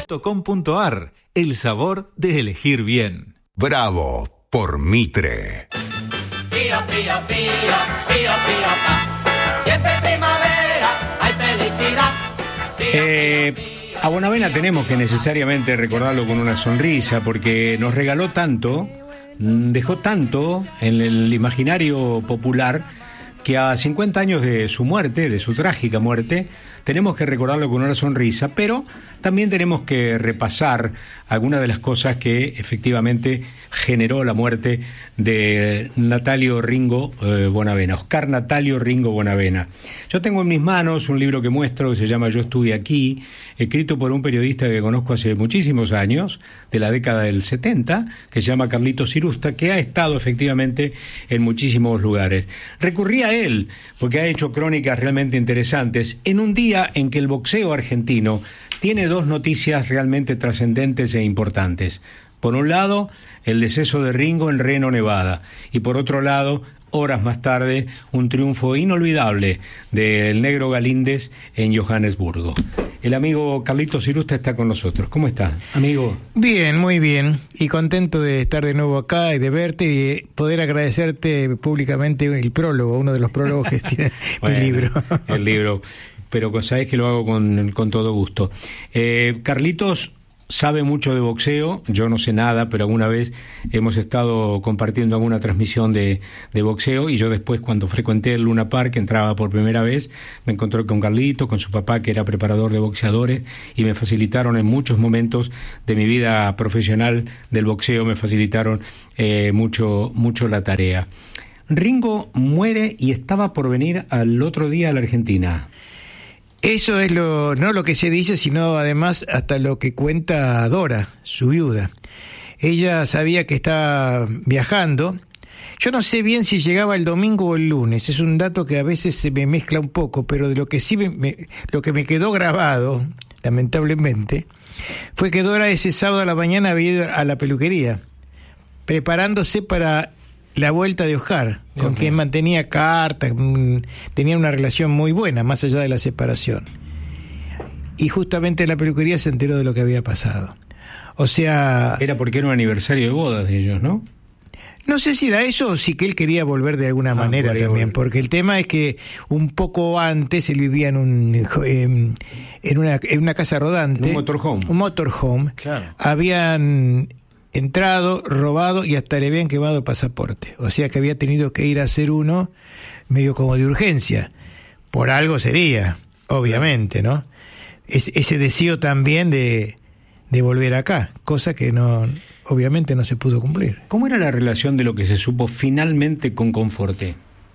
.com.ar, el sabor de elegir bien. Bravo por Mitre. Pío, pío, pío, pío, pío, pa. Siempre primavera, hay felicidad. A Bonavena tenemos que necesariamente recordarlo con una sonrisa, porque nos regaló tanto, dejó tanto en el imaginario popular, que a 50 años de su muerte, de su trágica muerte, tenemos que recordarlo con una sonrisa, pero también tenemos que repasar algunas de las cosas que efectivamente generó la muerte de Natalio Ringo Bonavena, Oscar Natalio Ringo Bonavena. Yo tengo en mis manos un libro que muestro que se llama Yo estuve aquí, escrito por un periodista que conozco hace muchísimos años, de la década del 70, que se llama Carlitos Cirusta, que ha estado efectivamente en muchísimos lugares. Recurrí a él porque ha hecho crónicas realmente interesantes en un día en que el boxeo argentino tiene dos noticias realmente trascendentes e importantes. Por un lado, el deceso de Ringo en Reno, Nevada, y por otro lado, horas más tarde, un triunfo inolvidable del negro Galíndez en Johannesburgo. El amigo Carlitos Cirusta está con nosotros. ¿Cómo está, amigo? Bien, muy bien, y contento de estar de nuevo acá y de verte y de poder agradecerte públicamente el prólogo, uno de los prólogos que tiene bueno, mi libro. El libro, pero sabés que lo hago con todo gusto. Carlitos sabe mucho de boxeo, yo no sé nada, pero alguna vez hemos estado compartiendo alguna transmisión de boxeo, y yo después, cuando frecuenté el Luna Park, entraba por primera vez, me encontré con Carlitos, con su papá, que era preparador de boxeadores, y me facilitaron en muchos momentos de mi vida profesional del boxeo, me facilitaron mucho la tarea. Ringo muere y estaba por venir al otro día a la Argentina. Eso es no lo que se dice, sino además hasta lo que cuenta Dora, su viuda. Ella sabía que estaba viajando. Yo no sé bien si llegaba el domingo o el lunes, es un dato que a veces se me mezcla un poco, pero de lo que sí lo que me quedó grabado, lamentablemente, fue que Dora ese sábado a la mañana había ido a la peluquería, preparándose para la vuelta de Oscar, con quien mantenía cartas, tenía una relación muy buena, más allá de la separación. Y justamente en la peluquería se enteró de lo que había pasado. O sea... Era porque era un aniversario de bodas de ellos, ¿no? No sé si era eso o si que él quería volver de alguna manera también, porque el tema es que un poco antes él vivía en una casa rodante. Un motorhome. Claro. Habían entrado, robado y hasta le habían quemado el pasaporte. O sea que había tenido que ir a hacer uno medio como de urgencia. Por algo sería, obviamente, ¿no? Ese deseo también de volver acá, cosa que obviamente no se pudo cumplir. ¿Cómo era la relación de lo que se supo finalmente con Conforte?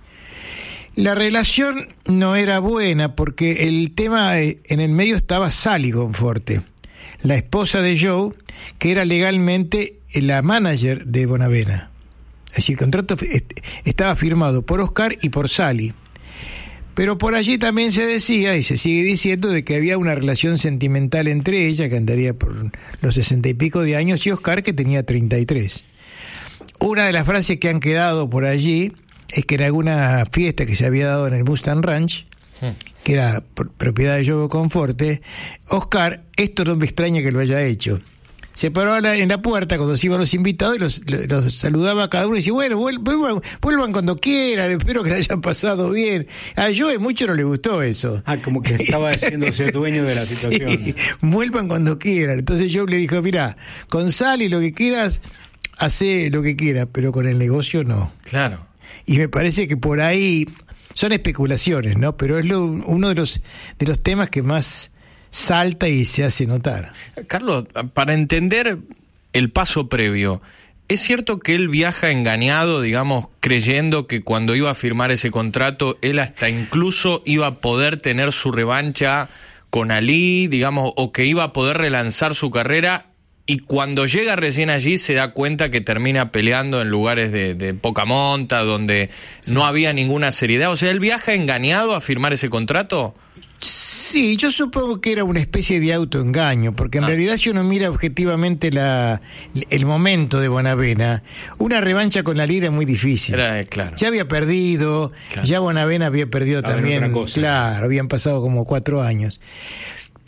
La relación no era buena porque el tema en el medio estaba Sally Conforte, la esposa de Joe, que era legalmente la manager de Bonavena. Es decir, el contrato estaba firmado por Oscar y por Sally. Pero por allí también se decía, y se sigue diciendo, de que había una relación sentimental entre ella, que andaría por los 60 y pico de años, y Oscar, que tenía 33. Una de las frases que han quedado por allí es que en alguna fiesta que se había dado en el Mustang Ranch, que era propiedad de Joe Conforte, Oscar, esto no me extraña que lo haya hecho, se paró en la puerta cuando se iban los invitados y los saludaba a cada uno y decía, bueno, vuelvan cuando quieran, espero que la hayan pasado bien. A Joe mucho no le gustó eso. Como que estaba haciéndose dueño de la situación. Sí, vuelvan cuando quieran. Entonces Joe le dijo, mira, con Sally lo que quieras, hacé lo que quieras, pero con el negocio no. Claro. Y me parece que por ahí son especulaciones, ¿no? Pero es uno de los temas que más salta y se hace notar. Carlos, para entender el paso previo, ¿es cierto que él viaja engañado, digamos, creyendo que cuando iba a firmar ese contrato, él hasta incluso iba a poder tener su revancha con Ali, digamos, o que iba a poder relanzar su carrera, y cuando llega recién allí se da cuenta que termina peleando en lugares de poca monta, donde no había ninguna seriedad? O sea, ¿él viaja engañado a firmar ese contrato? Sí, yo supongo que era una especie de autoengaño, porque en realidad si uno mira objetivamente el momento de Bonavena, una revancha con la Lira es muy difícil. Claro. Ya había perdido, ya Bonavena había perdido también, claro, habían pasado como 4 años.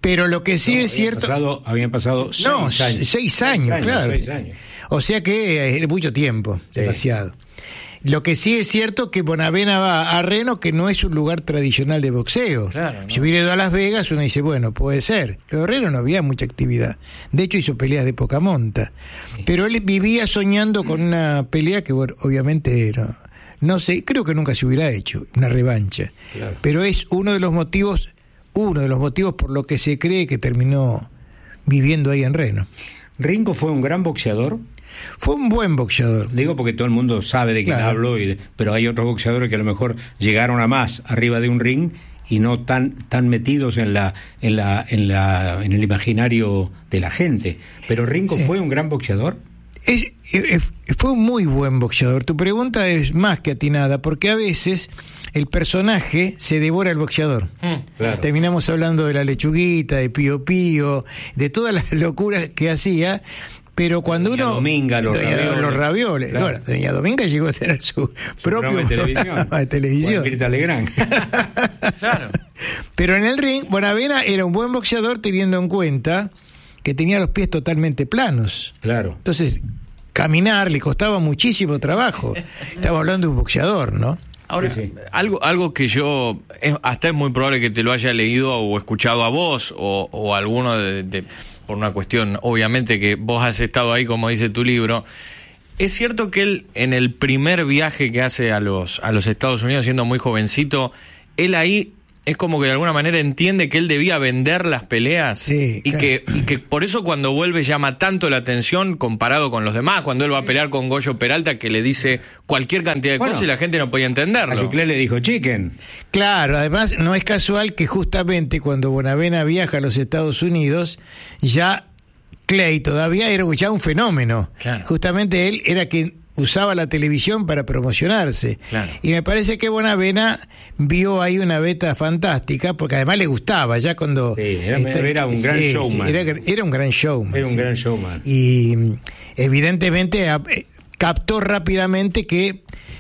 Pero lo que sí es cierto... Habían pasado 6 años. 6 años, claro. 6 años. O sea que es mucho tiempo, demasiado. Lo que sí es cierto que Bonavena va a Reno, que no es un lugar tradicional de boxeo. Claro, ¿no? Si hubiera ido a Las Vegas, uno dice, bueno, puede ser. Pero en Reno no había mucha actividad. De hecho, hizo peleas de poca monta. Pero él vivía soñando con una pelea que, bueno, obviamente no sé, creo que nunca se hubiera hecho, una revancha. Claro. Pero es uno de los motivos por lo que se cree que terminó viviendo ahí en Reno. Ringo fue un gran boxeador. Fue un buen boxeador. Digo porque todo el mundo sabe de quién hablo, pero hay otros boxeadores que a lo mejor llegaron a más arriba de un ring y no tan metidos en el imaginario de la gente. Pero Ringo fue un gran boxeador. Fue un muy buen boxeador. Tu pregunta es más que atinada, porque a veces el personaje se devora al boxeador. Claro. Terminamos hablando de la lechuguita, de Pío Pío, de todas las locuras que hacía. Pero cuando Doña Dominga, los ravioles. Claro. Bueno, Doña Dominga llegó a tener su propio programa de televisión. Mirta Legrand. Claro. Pero en el ring, Bonavena era un buen boxeador, teniendo en cuenta que tenía los pies totalmente planos. Claro. Entonces, caminar le costaba muchísimo trabajo. Estamos hablando de un boxeador, ¿no? Ahora, Sí. algo que yo, hasta es muy probable que te lo haya leído o escuchado a vos o alguno por una cuestión, obviamente que vos has estado ahí, como dice tu libro. Es cierto que él, en el primer viaje que hace a los Estados Unidos, siendo muy jovencito, él ahí es como que de alguna manera entiende que él debía vender las peleas, Sí, y, claro. que por eso cuando vuelve llama tanto la atención comparado con los demás, cuando él va a pelear con Goyo Peralta, que le dice cualquier cantidad de cosas y la gente no podía A entenderlo. Chuclé le dijo chicken. Claro, además no es casual que justamente cuando Bonavena viaja a los Estados Unidos, ya Clay todavía era ya un fenómeno. Claro. Justamente él era quien usaba la televisión para promocionarse. Claro. Y me parece que Bonavena vio ahí una beta fantástica, porque además le gustaba, ya cuando... Sí, era un gran showman. Era un gran showman. Era un sí. gran showman. Y evidentemente captó rápidamente que...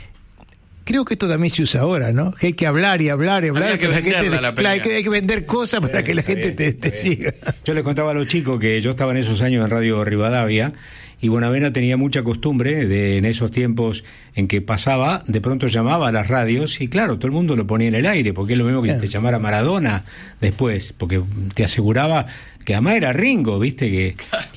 Creo que esto también se usa ahora, ¿no? Que hay que hablar y hablar y hablar. Había que para que venderla, la pelea. hay que vender cosas para que la gente te siga. Yo les contaba a los chicos que yo estaba en esos años en Radio Rivadavia y Bonavena tenía mucha costumbre en esos tiempos en que pasaba, de pronto llamaba a las radios y claro, todo el mundo lo ponía en el aire, porque es lo mismo que si te llamara Maradona después, porque te aseguraba que además era Ringo, ¿viste?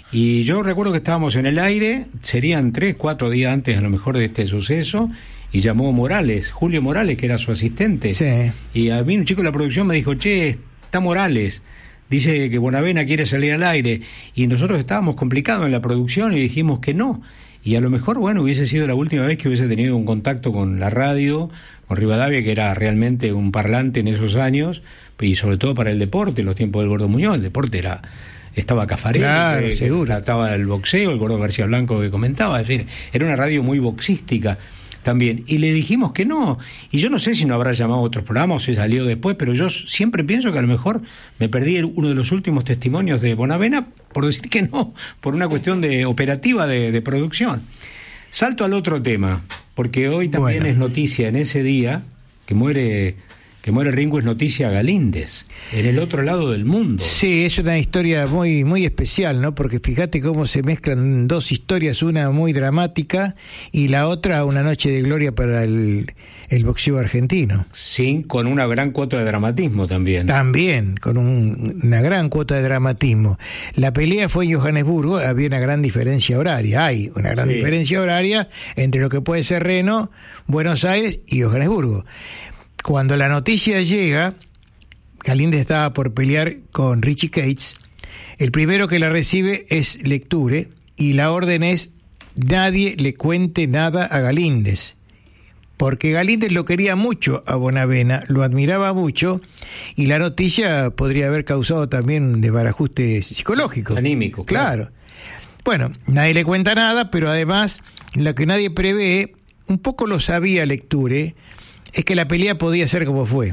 Y yo recuerdo que estábamos en el aire, serían 3-4 días antes a lo mejor de este suceso, y llamó Morales, Julio Morales, que era su asistente. Sí. Y a mí un chico de la producción me dijo, che, está Morales, dice que Bonavena quiere salir al aire. Y nosotros estábamos complicados en la producción y dijimos que no. Y a lo mejor, bueno, hubiese sido la última vez que hubiese tenido un contacto con la radio, con Rivadavia, que era realmente un parlante en esos años, y sobre todo para el deporte, en los tiempos del Gordo Muñoz. El deporte estaba Caffarelli, Claro, que seguro. trataba el boxeo, el Gordo García Blanco que comentaba, es decir, era una radio muy boxística también, y le dijimos que no, y yo no sé si no habrá llamado a otros programas o si salió después, pero yo siempre pienso que a lo mejor me perdí uno de los últimos testimonios de Bonavena por decir que no, por una cuestión de operativa de producción. Salto al otro tema, porque hoy también es noticia en ese día que muere Ringo, es noticia Galíndez, en el otro lado del mundo. Sí, es una historia muy, muy especial, ¿no? Porque fíjate cómo se mezclan dos historias, una muy dramática y la otra una noche de gloria para el boxeo argentino. Sí, con una gran cuota de dramatismo también. También, con una gran cuota de dramatismo. La pelea fue en Johannesburgo, había una gran diferencia horaria, hay una gran diferencia horaria entre lo que puede ser Reno, Buenos Aires y Johannesburgo. Cuando la noticia llega, Galíndez estaba por pelear con Richie Cates, el primero que la recibe es Lecture, y la orden es: nadie le cuente nada a Galíndez. Porque Galíndez lo quería mucho a Bonavena, lo admiraba mucho, y la noticia podría haber causado también un desbarajuste psicológico. Anímico, claro. Bueno, nadie le cuenta nada, pero además, lo que nadie prevé, un poco lo sabía Lecture, es que la pelea podía ser como fue.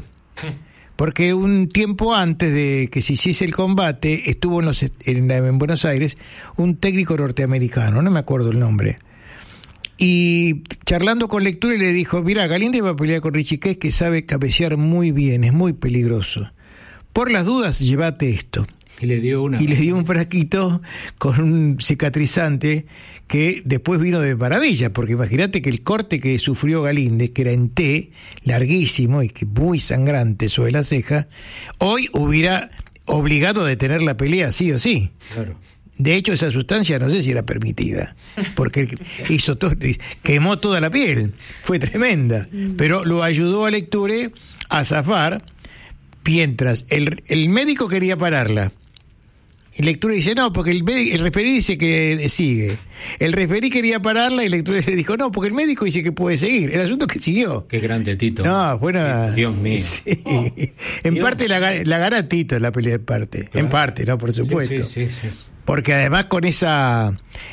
Porque un tiempo antes de que se hiciese el combate, estuvo en Buenos Aires un técnico norteamericano, no me acuerdo el nombre, y charlando con Lecture le dijo: mira, Galíndez va a pelear con Richie Cates, que sabe cabecear muy bien, es muy peligroso. Por las dudas, llévate esto. Y le dio un frasquito con un cicatrizante que después vino de maravilla, porque imagínate que el corte que sufrió Galíndez, que era en T, larguísimo y que muy sangrante sobre la ceja, hoy hubiera obligado a detener la pelea sí o sí. Claro. De hecho, esa sustancia no sé si era permitida, porque hizo todo, quemó toda la piel, fue tremenda, pero lo ayudó a Lecture a zafar, mientras el médico quería pararla. Y Lecture dice, no, porque el referí dice que sigue. El referí quería pararla y Lecture le dijo, no, porque el médico dice que puede seguir. El asunto es que siguió. Qué grande Tito. No, buena. Dios mío. Sí. Oh, en Dios. parte la gana Tito en la pelea, en parte. Claro. En parte, ¿no? Por supuesto. Sí. Porque además con ese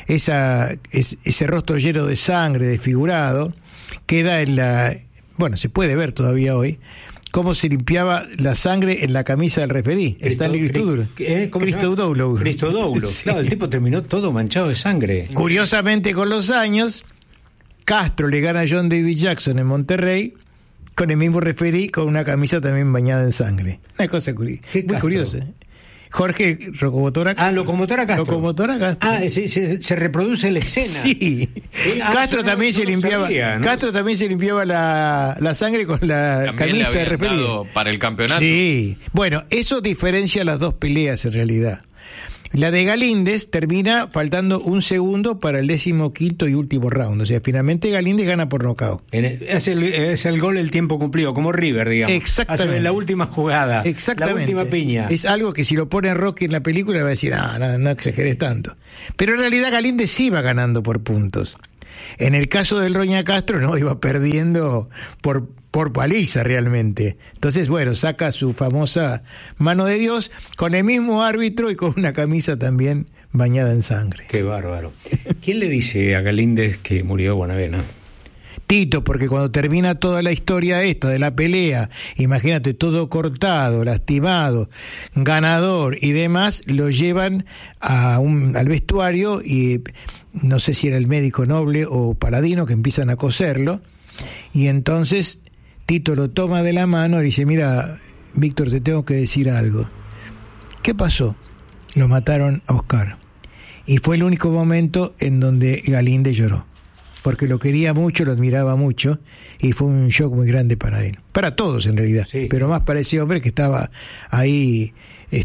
rostro lleno de sangre, desfigurado, queda bueno, se puede ver todavía hoy, cómo se limpiaba la sangre en la camisa del referí. Stanley Christodoulou. Christodoulou. Sí. Claro, el tipo terminó todo manchado de sangre. Curiosamente, con los años, Castro le gana a John David Jackson en Monterrey, con el mismo referí, con una camisa también bañada en sangre. Una cosa muy Castro? curiosa. Jorge Locomotora Castro. Locomotora Castro. Locomotora Castro. Se reproduce la escena. Sí. Castro también se limpiaba. Sabía, ¿no? Castro también se limpiaba la sangre con la También le camisa de habían referí. dado para el campeonato. Sí. Bueno, eso diferencia las dos peleas en realidad. La de Galíndez termina faltando un segundo para el 15º y último round. O sea, finalmente Galíndez gana por nocaut. Es el gol el tiempo cumplido, como River, digamos. Exactamente. Hace la última jugada. Exactamente. La última piña. Es algo que si lo pone Rocky en la película va a decir, no exageres tanto. Pero en realidad Galíndez sí iba ganando por puntos. En el caso del Roña Castro no, iba perdiendo por paliza realmente. Entonces, bueno, saca su famosa mano de Dios con el mismo árbitro y con una camisa también bañada en sangre. Qué bárbaro. ¿Quién le dice a Galíndez que murió Bonavena? Tito, porque cuando termina toda la historia esta de la pelea, imagínate, todo cortado, lastimado, ganador y demás, lo llevan al vestuario y no sé si era el médico Noble o Paladino que empiezan a coserlo, y entonces Tito lo toma de la mano y dice, mira, Víctor, te tengo que decir algo. ¿Qué pasó? Lo mataron a Oscar. Y fue el único momento en donde Galíndez lloró, porque lo quería mucho, lo admiraba mucho, y fue un shock muy grande para él. Para todos, en realidad, sí. Pero más para ese hombre que estaba ahí,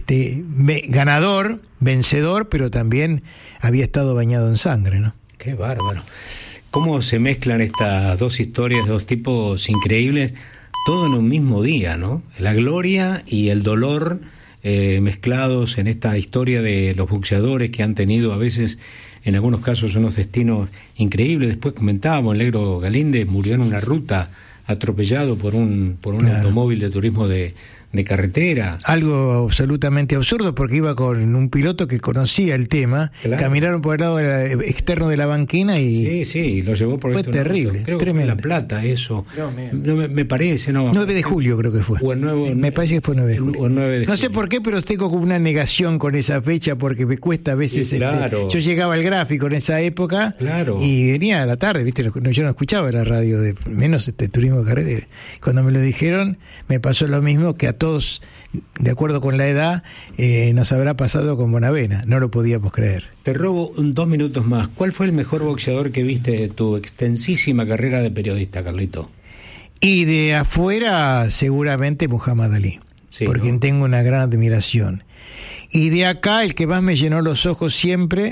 ganador, vencedor, pero también había estado bañado en sangre, ¿no? Qué bárbaro. ¿Cómo se mezclan estas dos historias, dos tipos increíbles, todo en un mismo día, ¿no? La gloria y el dolor mezclados en esta historia de los boxeadores que han tenido a veces, en algunos casos, unos destinos increíbles. Después comentábamos, el negro Galíndez murió en una ruta atropellado por un Claro. automóvil de turismo de carretera. Algo absolutamente absurdo, porque iba con un piloto que conocía el tema, Claro. Caminaron por el lado externo de la banquina y Sí, lo llevó por Fue esto, terrible, creo que tremendo. fue en La Plata, eso. Dios mío. No me parece, no. 9 de julio creo que fue. O el Me parece que fue 9 de julio. o el 9 de No sé julio. por qué, pero tengo como una negación con esa fecha, porque me cuesta a veces. Sí, claro. Yo llegaba al gráfico en esa época, Claro. y venía a la tarde, ¿viste? Yo no escuchaba la radio, menos turismo de carretera. Cuando me lo dijeron, me pasó lo mismo que a todos, de acuerdo con la edad, nos habrá pasado con Bonavena. No lo podíamos creer. Te robo 2 minutos más. ¿Cuál fue el mejor boxeador que viste de tu extensísima carrera de periodista, Carlito? Y de afuera, seguramente Muhammad Ali, Sí, por ¿no? quien tengo una gran admiración. Y de acá, el que más me llenó los ojos siempre,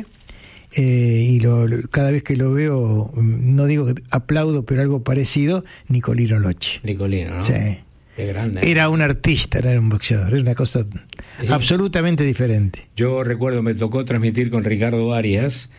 y cada vez que lo veo, no digo que aplaudo, pero algo parecido, Nicolino Locci. Nicolino, ¿no? Sí. Qué grande. Era un artista, no era un boxeador, era una cosa Sí. absolutamente diferente. Yo recuerdo, me tocó transmitir con Ricardo Arias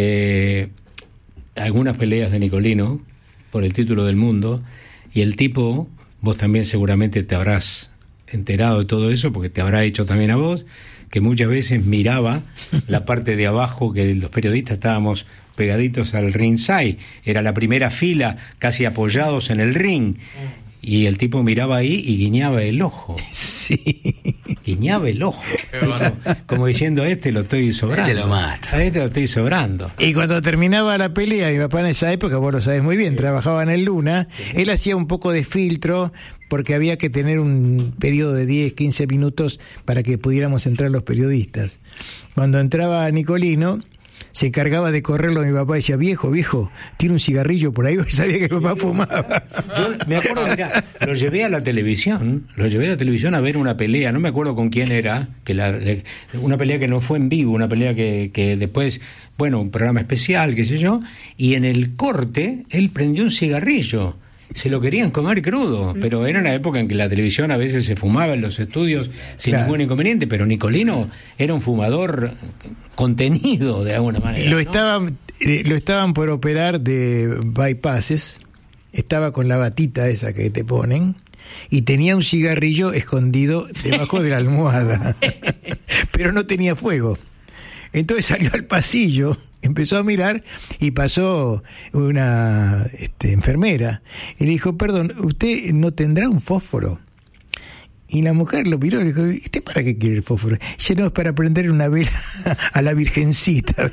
algunas peleas de Nicolino por el título del mundo, y el tipo, vos también seguramente te habrás enterado de todo eso, porque te habrá hecho también a vos, que muchas veces miraba la parte de abajo, que los periodistas estábamos pegaditos al ringside, era la primera fila, casi apoyados en el ring, Y el tipo miraba ahí y guiñaba el ojo. Sí. Guiñaba el ojo. Como diciendo, a este lo estoy sobrando. Este lo mato. A este lo estoy sobrando. Y cuando terminaba la pelea, mi papá en esa época, vos lo sabés muy bien, trabajaba en el Luna, él hacía un poco de filtro porque había que tener un periodo de 10, 15 minutos para que pudiéramos entrar los periodistas. Cuando entraba Nicolino, se encargaba de correrlo. Mi papá decía, viejo, tiene un cigarrillo por ahí, porque sabía que mi papá fumaba. Yo me acuerdo, mira, lo llevé a la televisión a ver una pelea, no me acuerdo con quién era, una pelea que no fue en vivo, una pelea que después, bueno, un programa especial, qué sé yo, y en el corte él prendió un cigarrillo. Se lo querían comer crudo, pero era una época en que la televisión a veces se fumaba en los estudios sin ningún inconveniente, pero Nicolino era un fumador contenido de alguna manera. Lo estaban por operar de bypasses, estaba con la batita esa que te ponen y tenía un cigarrillo escondido debajo de la almohada, pero no tenía fuego. Entonces salió al pasillo, empezó a mirar y pasó una enfermera y le dijo, perdón, ¿usted no tendrá un fósforo? Y la mujer lo miró y le dijo, ¿usted para qué quiere el fósforo? Dice, no, es para prender una vela a la Virgencita.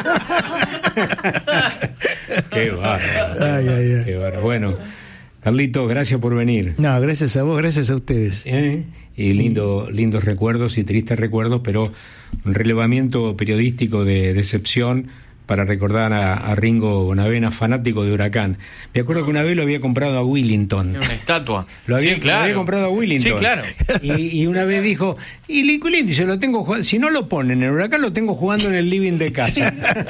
Qué bárbaro. Ay. Qué bárbaro. Bueno, Carlitos, gracias por venir. No, gracias a vos, gracias a ustedes. Y lindos recuerdos y tristes recuerdos, pero un relevamiento periodístico de excepción para recordar a Ringo Bonavena, fanático de Huracán. Me acuerdo que una vez lo había comprado a Willington. Una estatua. Lo había comprado a Willington. Sí, claro. Y una vez dijo, y Liculín dice, lo tengo jugando, si no lo ponen en el Huracán, lo tengo jugando en el living de casa.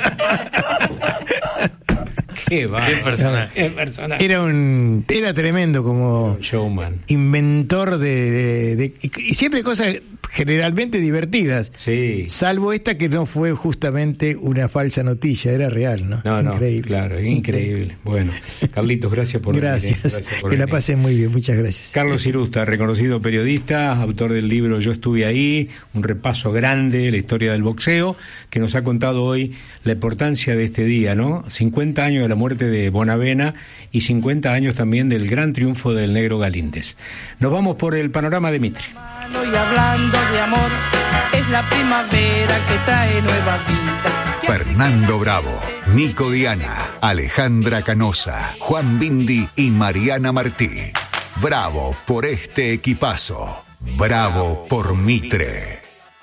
Qué personaje. Era tremendo como showman, inventor y siempre cosas generalmente divertidas. Sí. Salvo esta que no fue justamente una falsa noticia, era real, ¿no? Increíble. No, claro, increíble. Bueno, Carlitos, gracias por venir. Gracias que la pasen muy bien, muchas gracias. Carlos Irusta, reconocido periodista, autor del libro Yo estuve ahí, un repaso grande de la historia del boxeo, que nos ha contado hoy la importancia de este día, ¿no? 50 años de la muerte de Bonavena y 50 años también del gran triunfo del Negro Galíndez. Nos vamos por el panorama de Mitre. Y hablando de amor, es la primavera que trae nueva vida. Fernando Bravo, Nico Diana, Alejandra Canosa, Juan Bindi y Mariana Martí. Bravo por este equipazo. Bravo por Mitre.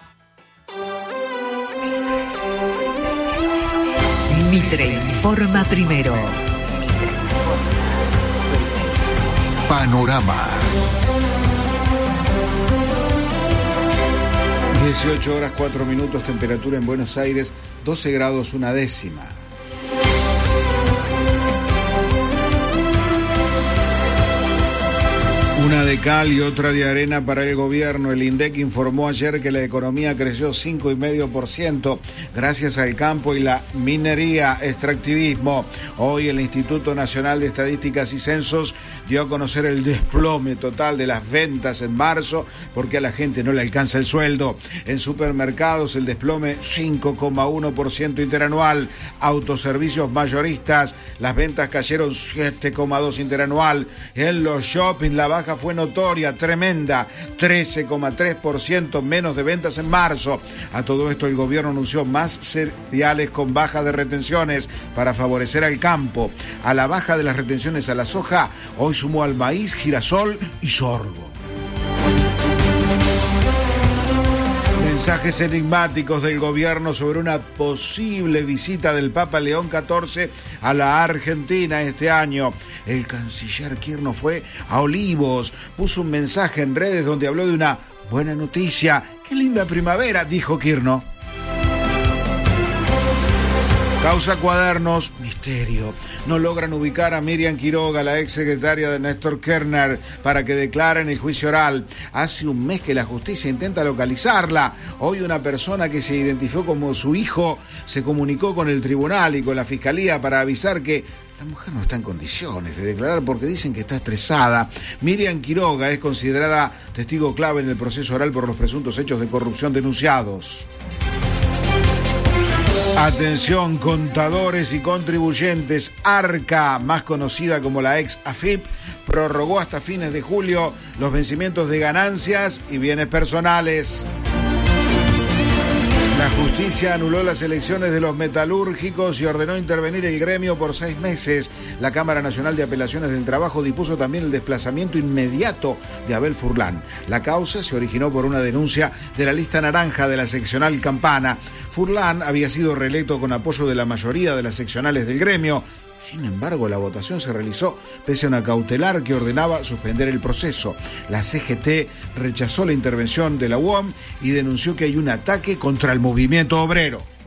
Mitre informa primero. Panorama. 18 horas 4 minutos, temperatura en Buenos Aires 12 grados 1 décima. Una de cal y otra de arena para el gobierno. El INDEC informó ayer que la economía creció 5,5% gracias al campo y la minería, extractivismo. Hoy el Instituto Nacional de Estadísticas y Censos dio a conocer el desplome total de las ventas en marzo porque a la gente no le alcanza el sueldo. En supermercados el desplome 5,1% interanual. Autoservicios mayoristas, las ventas cayeron 7,2% interanual. En los shopping la baja fue notoria, tremenda, 13,3% menos de ventas en marzo. A todo esto el gobierno anunció más cereales con baja de retenciones para favorecer al campo. A la baja de las retenciones a la soja, hoy sumó al maíz, girasol y sorgo. Mensajes enigmáticos del gobierno sobre una posible visita del Papa León XIV a la Argentina este año. El canciller Kirchner fue a Olivos, puso un mensaje en redes donde habló de una buena noticia. ¡Qué linda primavera!, dijo Kirchner. Causa Cuadernos, misterio. No logran ubicar a Miriam Quiroga, la exsecretaria de Néstor Kirchner, para que declare en el juicio oral. Hace un mes que la justicia intenta localizarla. Hoy una persona que se identificó como su hijo se comunicó con el tribunal y con la fiscalía para avisar que la mujer no está en condiciones de declarar porque dicen que está estresada. Miriam Quiroga es considerada testigo clave en el proceso oral por los presuntos hechos de corrupción denunciados. Atención, contadores y contribuyentes. Arca, más conocida como la ex AFIP, prorrogó hasta fines de julio los vencimientos de ganancias y bienes personales. La justicia anuló las elecciones de los metalúrgicos y ordenó intervenir el gremio por 6 meses. La Cámara Nacional de Apelaciones del Trabajo dispuso también el desplazamiento inmediato de Abel Furlan. La causa se originó por una denuncia de la lista naranja de la seccional Campana. Furlan había sido reelecto con apoyo de la mayoría de las seccionales del gremio. Sin embargo, la votación se realizó pese a una cautelar que ordenaba suspender el proceso. La CGT rechazó la intervención de la UOM y denunció que hay un ataque contra el movimiento obrero.